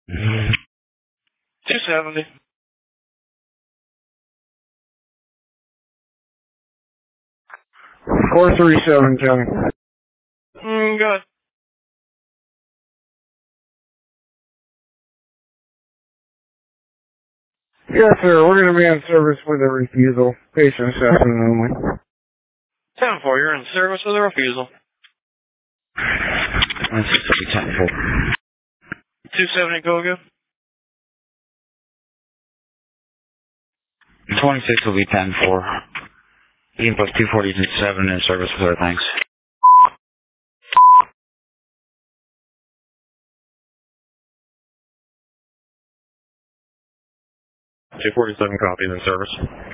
270. 437, Johnny. Go ahead. Yes, sir. We're going to be on service with a refusal. Patient assessment only. 10-4, you're in service with a refusal. 10-4. 270, go again. 26 will be 10-4. Ian plus 247 in service with her, thanks. $247 copy in service.